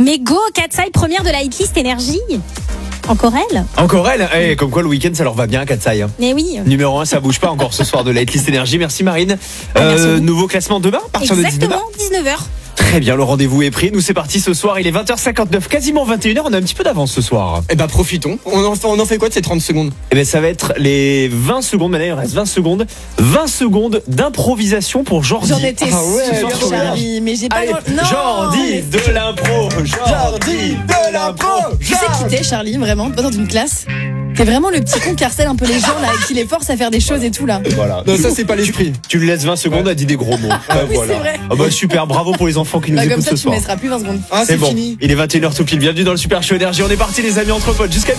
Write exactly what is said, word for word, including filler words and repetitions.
Mais go, Katsai, première de la hitlist énergie. Encore elle. Encore elle. Eh, comme quoi le week-end ça leur va bien, Katsai. Hein. Mais oui. Numéro un, ça bouge pas encore ce soir de la hitlist énergie. Merci Marine. Ah, merci Euh, nouveau classement demain à partir Exactement, de dix-neuf heures. dix-neuf heures. Très bien, le rendez-vous est pris. Nous c'est parti ce soir. Il est vingt heures cinquante-neuf, quasiment vingt et une heures. On a un petit peu d'avance ce soir. Eh ben profitons. On en fait, on en fait quoi de ces trente secondes? Eh ben ça va être les vingt secondes. Maintenant il reste vingt secondes. vingt secondes d'improvisation pour Jordi. J'en étais Ah ouais, sûre, trop bien. Charlie, mais j'ai pas. Allez, non, Jordi mais de l'impro. Jordi de l'impro. tu sais qui t'es, Charlie, vraiment, pas dans une classe. T'es vraiment le petit con qui harcèle un peu les gens là, et qui les force à faire des choses et tout là. Voilà. Non, ça c'est pas l'esprit. Tu lui laisses vingt secondes, elle dit des gros mots. Ah, oui, c'est vrai. Ah bah super, bravo pour les enfants qui nous Bah, comme écoutent ça, ce tu soir. me laisseras plus vingt secondes. Ah, C'est c'est bon, fini. il est vingt et une heures tout pile. Bienvenue dans le Super Show Énergie. On est parti les amis entre potes jusqu'à